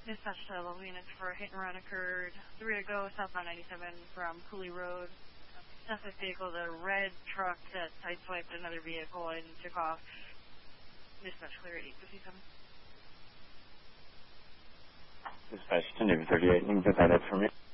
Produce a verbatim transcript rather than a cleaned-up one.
Dispatch to local units for a hit and run occurred three to go southbound ninety-seven from Cooley Road. Suspect vehicle, the red truck that sideswiped another vehicle and took off. Dispatch clear at eight fifty-seven. Dispatch to Navy thirty-eight, you can get that up for me.